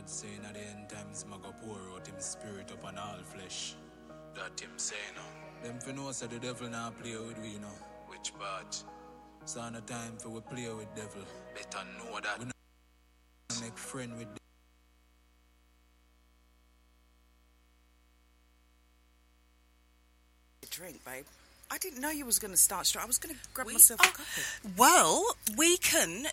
God saying at the end times, I'ma go pour out him spirit upon all flesh. That him say, no. Them for know say the devil now play with we, you know. Which part? So no time for we play with devil. Better know that. We not make friend with devil. Drink, babe. I didn't know you was going to start straight. I was going to grab myself a cuppa. Well, we can